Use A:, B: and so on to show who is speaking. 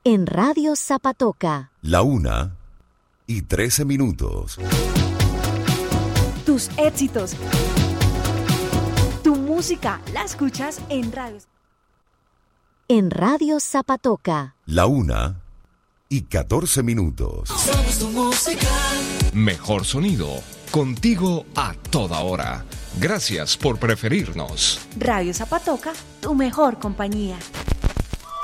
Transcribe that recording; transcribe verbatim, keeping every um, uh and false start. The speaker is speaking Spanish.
A: En Radio Zapatoca.
B: La una y trece minutos.
C: Tus éxitos. Tu música la escuchas en Radio.
A: En Radio Zapatoca.
B: La una y catorce minutos.
D: Somos tu música.
E: Mejor sonido, contigo a toda hora. Gracias por preferirnos.
C: Radio Zapatoca, tu mejor compañía.